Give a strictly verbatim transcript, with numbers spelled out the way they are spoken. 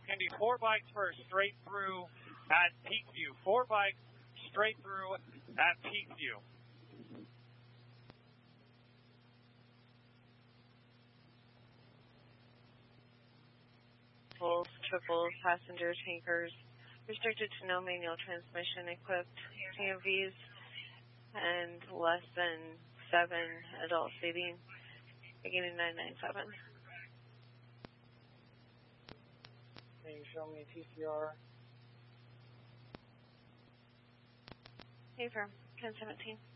Can be four bikes first, straight through at Peak View. Four bikes straight through at Peak View. Triples, triples, passenger tankers, restricted to no manual transmission equipped T M Vs, and less than seven adult seating, beginning nine nine seven. Can you show me T C R? Hey, firm, ten seventeen.